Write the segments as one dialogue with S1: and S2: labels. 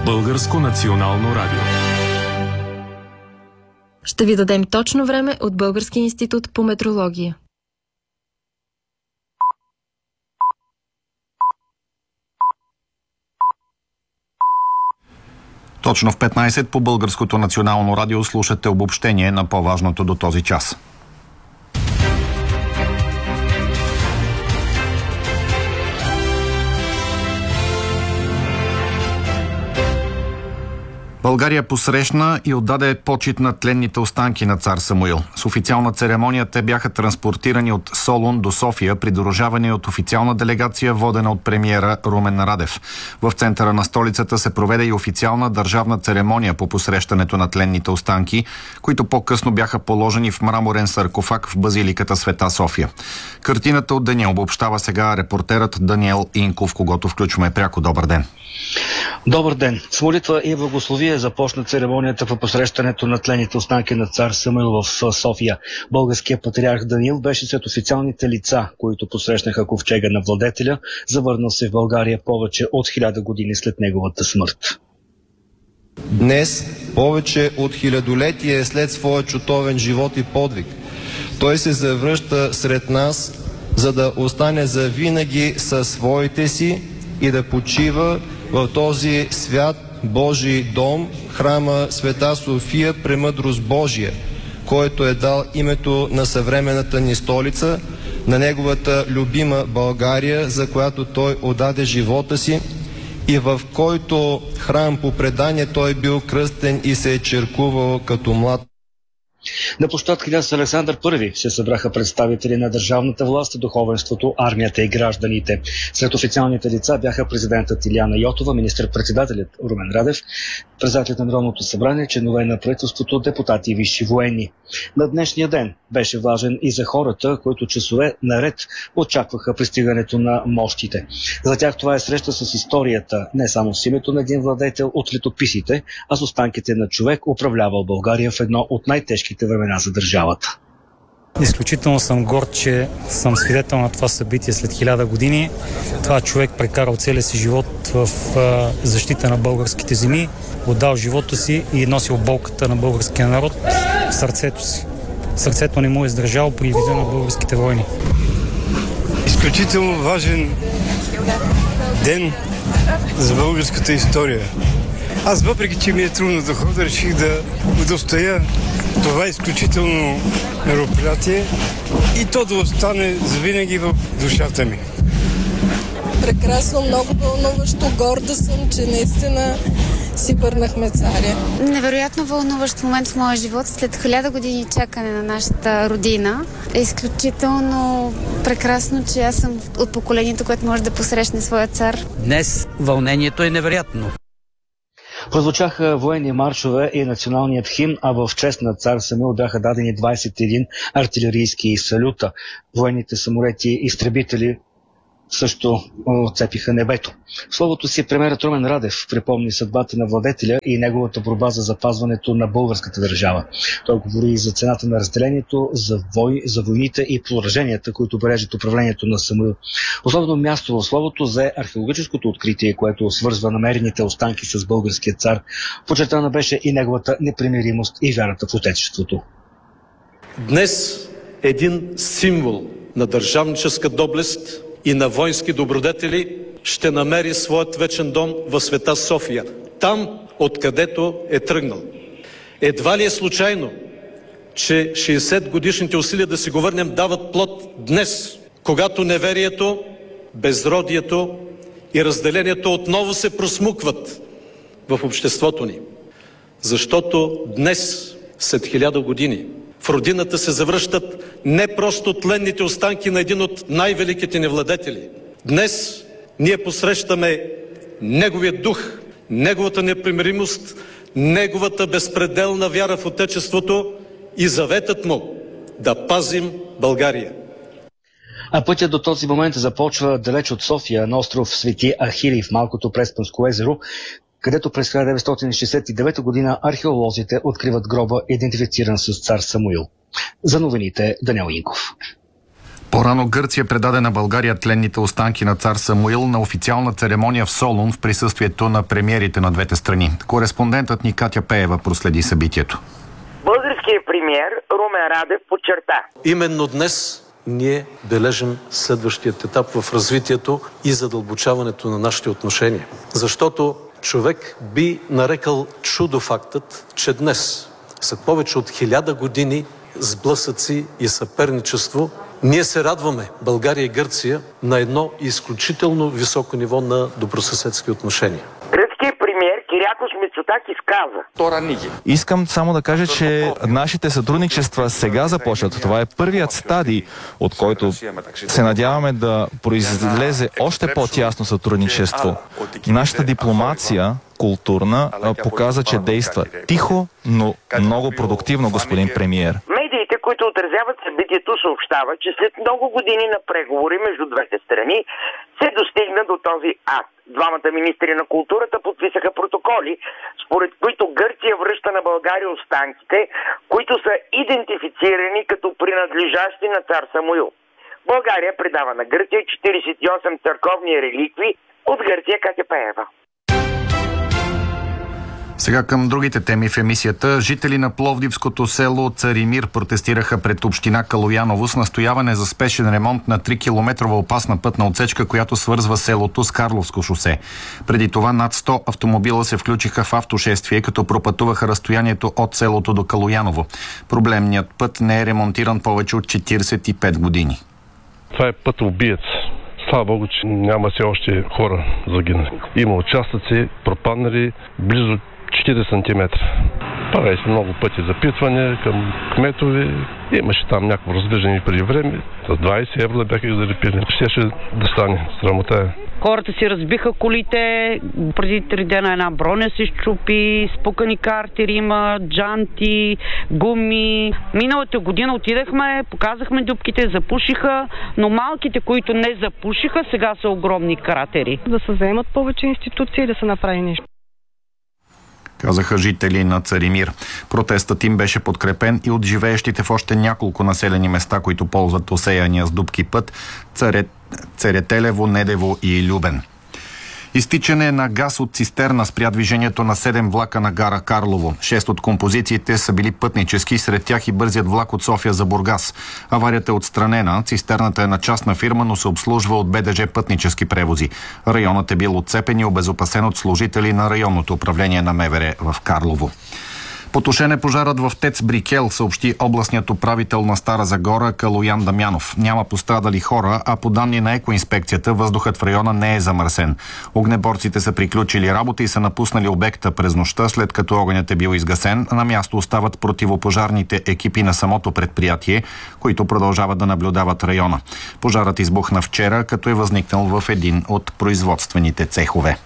S1: Българско национално радио.
S2: Ще ви дадем точно време от Българския институт по метрология.
S3: Точно в 15 по Българското национално радио слушате обобщение на по-важното до този час. България посрещна и отдаде почит на тленните останки на цар Самуил. С официална церемония те бяха транспортирани от Солун до София, придружавани от официална делегация, водена от премиера Румен Радев. В центъра на столицата се проведе и официална държавна церемония по посрещането на тленните останки, които по-късно бяха положени в мраморен саркофаг в базиликата Света София. Картината от деня обобщава сега репортерът Даниел Инков, когото включваме пряко. Добър ден!
S4: Добър ден! С молитва и благословие започна церемонията по посрещането на тленните останки на цар Самуил в София. Българският патриарх Даниил беше сред официалните лица, които посрещнаха ковчега на владетеля, завърнал се в България повече от 1000 години след неговата смърт.
S5: Днес, повече от хилядолетие след своя чутовен живот и подвиг, той се завръща сред нас, за да остане завинаги със своите си и да почива в този свят Божий дом, храма Света София, премъдрост Божия, който е дал името на съвременната ни столица, на неговата любима България, за която той отдаде живота си и в който храм по предание той бил кръстен и се е черкувал като млад.
S4: На площад княз Александър I се събраха представители на държавната власт, духовенството, армията и гражданите. Сред официалните лица бяха президентът Илияна Йотова, министър-председателят Румен Радев, председателят на Народното събрание, членове на правителството, депутати и висши военни. На днешния ден беше важен и за хората, които часове наред очакваха пристигането на мощите. За тях това е среща с историята, не само с името на един владетел от летописите, а с останките на човек, управлявал България в едно от най-тежките времена за държавата.
S6: Изключително съм горд, че съм свидетел на това събитие след 1000 години. Това човек прекарал целия си живот в защита на българските земи, отдал живота си и носил болката на българския народ в сърцето си. Сърцето не му е издържало при вида на българските войни.
S7: Изключително важен ден за българската история. Аз, въпреки че ми е трудно да ходя, реших да удостоя това изключително мероприятие и то да остане завинаги в душата ми.
S8: Прекрасно, много вълнуващо, горда съм, че наистина си върнахме царя.
S9: Невероятно вълнуващ момент в моя живот след 1000 години чакане на нашата родина. Е изключително прекрасно, че аз съм от поколението, което може да посрещне своя цар.
S10: Днес вълнението е невероятно.
S4: Прозвучаха военни маршове и националният химн, а в чест на цар Самуил бяха дадени 21 артилерийски салюта. Военните самолети изтребители също отцепиха небето. В словото си премиерът Румен Радев припомни съдбата на владетеля и неговата борба за запазването на българската държава. Той говори и за цената на разделението, за войните и пораженията, които бележат управлението на Самуил. Основно място в словото зае археологическото откритие, което свързва намерените останки с българския цар. Подчертана беше и неговата непримиримост и вярата в отечеството.
S11: Днес един символ на държавническа доблест и на воински добродетели ще намери своят вечен дом в Света София, там, откъдето е тръгнал. Едва ли е случайно, че 60 годишните усилия да си го върнем дават плод днес, когато неверието, безродието и разделението отново се просмукват в обществото ни. Защото днес, след 1000 години, в родината се завръщат не просто тленните останки на един от най-великите ни владетели. Днес ние посрещаме неговия дух, неговата непримиримост, неговата безпределна вяра в отечеството и заветът му да пазим България.
S4: А пътят до този момент започва далеч от София, на остров Свети Ахилий в малкото Преспанско езеро, където през 1969 година археолозите откриват гроба, идентифициран с цар Самуил. За новините Даниел Инков.
S3: По-рано Гърция предаде на България тленните останки на цар Самуил на официална церемония в Солун в присъствието на премиерите на двете страни. Кореспондентът ни Катя Пеева проследи събитието.
S12: Българският премиер Румен Радев подчерта:
S11: именно днес ние бележим следващият етап в развитието и задълбочаването на нашите отношения. Защото човек би нарекал чудо фактът, че днес, след повече от 1000 години сблъсъци и съперничество, ние се радваме, България и Гърция, на едно изключително високо ниво на добросъседски отношения.
S12: Гръцкият премиер Кириакос Мицотакис каза:
S13: искам само да кажа, че нашите сътрудничества сега започват. Това е първият стадий, от който се надяваме да произлезе още по-тясно сътрудничество. Нашата дипломация културна показа, че действа тихо, но много продуктивно, господин премиер.
S12: Медиите, които отразяват събитието, съобщават, че след много години на преговори между двете страни се достигна до този акт. Двамата министри на културата подписаха протоколи, според които Гърция връща на България останките, които са идентифицирани като принадлежащи на цар Самуил. България предава на Гърция 48 църковни реликви. От Гърция Катя Пеева.
S3: Сега към другите теми в емисията. Жители на пловдивското село Царимир протестираха пред община Калояново с настояване за спешен ремонт на 3-километрова опасна пътна отсечка, която свързва селото с Карловско шосе. Преди това над 100 автомобила се включиха в автошествие, като пропътуваха разстоянието от селото до Калояново. Проблемният път не е ремонтиран повече от 45 години.
S14: Това е път убиец. Слава Богу, че няма все още хора загинали. Има участъци, пропаднали близо 40 сантиметра. Прави се много пъти запитване към кметове. Имаше там някакво разглеждане преди време. С 20 евро да бяха ги залепили. Щеше да стане. Срамота е.
S15: Хората си разбиха колите. Преди 3 дена една броня се щупи, спукани картери има, джанти, гуми. Миналата година отидахме, показахме дупките, запушиха, но малките, които не запушиха, сега са огромни кратери.
S16: Да се заемат повече институции и да се направи нещо,
S3: казаха жители на Царимир. Протестът им беше подкрепен и от живеещите в още няколко населени места, които ползват осеяния с дупки път Церетелево, Недево и Любен. Изтичане на газ от цистерна спря движението на 7 влака на гара Карлово. 6 от композициите са били пътнически, сред тях и бързият влак от София за Бургас. Аварията е отстранена, цистерната е на частна фирма, но се обслужва от БДЖ пътнически превози. Районът е бил отцепен и обезопасен от служители на районното управление на МВР в Карлово. Потушен е пожарът в ТЕЦ Брикел, съобщи областният управител на Стара Загора Калоян Дамянов. Няма пострадали хора, а по данни на екоинспекцията въздухът в района не е замърсен. Огнеборците са приключили работа и са напуснали обекта през нощта, след като огънят е бил изгасен. На място остават противопожарните екипи на самото предприятие, които продължават да наблюдават района. Пожарът избухна вчера, като е възникнал в един от производствените цехове.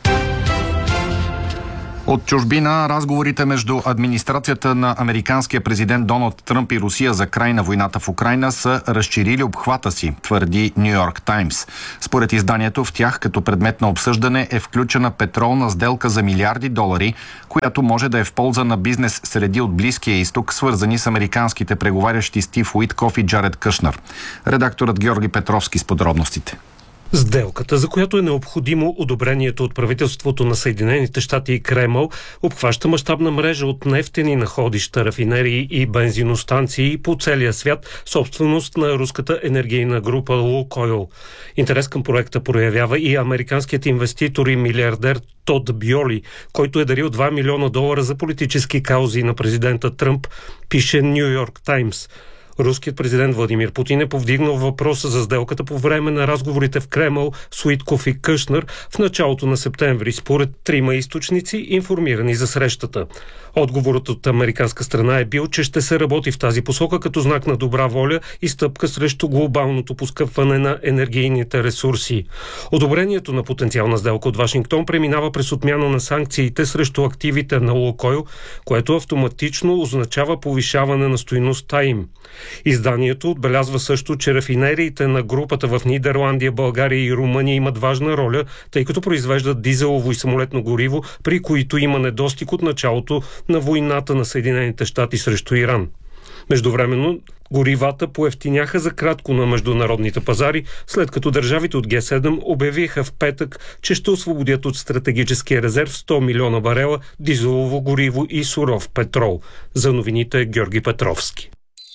S3: От чужбина разговорите между администрацията на американския президент Доналд Тръмп и Русия за край на войната в Украйна са разширили обхвата си, твърди Ню Йорк Таймс. Според изданието в тях като предмет на обсъждане е включена петролна сделка за милиарди долари, която може да е в полза на бизнес среди от Близкия изток, свързани с американските преговарящи Стив Уиткоф и Джаред Кушнър. Редакторът Георги Петровски с подробностите.
S17: Сделката, за която е необходимо одобрението от правителството на Съединените щати и Кремъл, обхваща мащабна мрежа от нефтени находища, рафинерии и бензиностанции по целия свят, собственост на руската енергийна група Лукойл. Интерес към проекта проявява и американският инвеститор и милиардер Тод Бьоли, който е дарил $2 милиона за политически каузи на президента Тръмп, пише Ню Йорк Таймс. Руският президент Владимир Путин е повдигнал въпроса за сделката по време на разговорите в Кремъл с Уиткоф и Кушнър в началото на септември, според 3 източници, информирани за срещата. Отговорът от американска страна е бил, че ще се работи в тази посока като знак на добра воля и стъпка срещу глобалното поскъпване на енергийните ресурси. Одобрението на потенциална сделка от Вашингтон преминава през отмяна на санкциите срещу активите на Лукойл, което автоматично означава повишаване на стойността им. Изданието отбелязва също, че рафинериите на групата в Нидерландия, България и Румъния имат важна роля, тъй като произвеждат дизелово и самолетно гориво, при които има недостиг от началото на войната на Съединените щати срещу Иран. Междувременно горивата поевтиняха за кратко на международните пазари, след като държавите от Г7 обявиха в петък, че ще освободят от стратегическия резерв 100 милиона барела дизелово гориво и суров петрол. За новините Георги Петровски.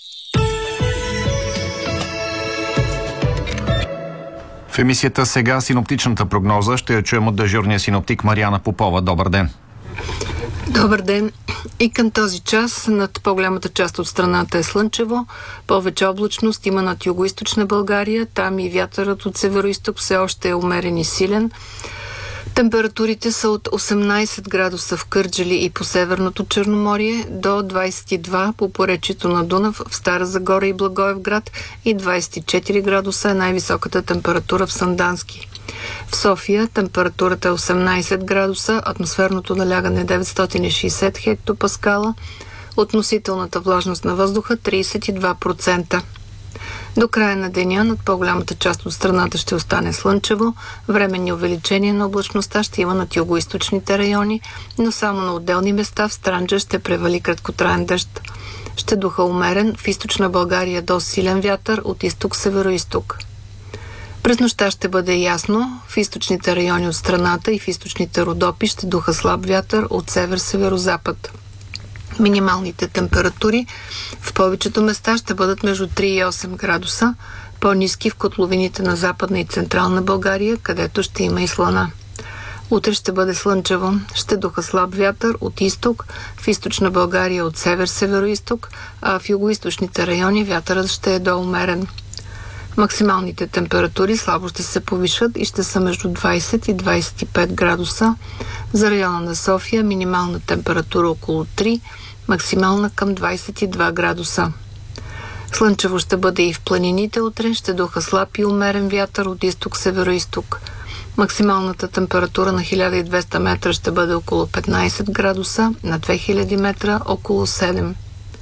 S3: В емисията сега синоптичната прогноза ще я чуем от дежурния синоптик Мариана Попова. Добър ден!
S18: Добър ден! И към този час над по-голямата част от страната е слънчево, повече облачност има над югоизточна България, там и вятърът от североизток все още е умерен и силен. Температурите са от 18 градуса в Кърджали и по Северното Черноморие до 22 по поречието на Дунав в Стара Загора и Благоевград и 24 градуса е най-високата температура в Сандански. В София температурата е 18 градуса, атмосферното налягане е 960 хектопаскала, относителната влажност на въздуха 32%. До края на деня над по-голямата част от страната ще остане слънчево, временни увеличения на облачността ще има над югоизточните райони, но само на отделни места в Странджа ще превали краткотраен дъжд. Ще духа умерен, в източна България до силен вятър от изток-североизток. През нощта ще бъде ясно, в източните райони от страната и в източните Родопи ще духа слаб вятър от север-северозапад. Минималните температури в повечето места ще бъдат между 3 и 8 градуса, по-ниски в котловините на Западна и Централна България, където ще има и слана. Утре ще бъде слънчево, ще духа слаб вятър от изток, в източна България от север-североизток, а в югоизточните райони вятърът ще е доумерен. Максималните температури слабо ще се повишат и ще са между 20 и 25 градуса. За района на София минимална температура около 3, максимална към 22 градуса. Слънчево ще бъде и в планините утре, ще духа слаб и умерен вятър от изток-североизток. Максималната температура на 1200 метра ще бъде около 15 градуса, на 2000 метра около 7.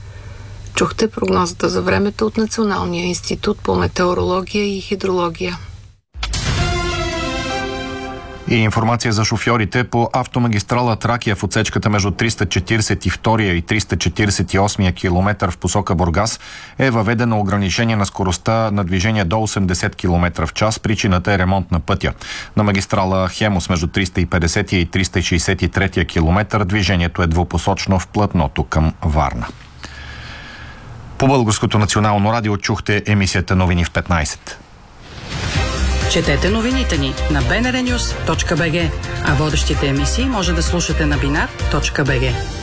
S18: Чухте прогнозата за времето от Националния институт по метеорология и хидрология.
S3: И информация за шофьорите по автомагистрала Тракия в отсечката между 342 и 348 км в посока Бургас е въведено ограничение на скоростта на движение до 80 км в час. Причината е ремонт на пътя. На магистрала Хемус между 350 и 363 км движението е двупосочно в платното към Варна. По Българското национално радио чухте емисията Новини в 15.
S19: Четете новините ни на bnrnews.bg, а водещите емисии може да слушате на binar.bg.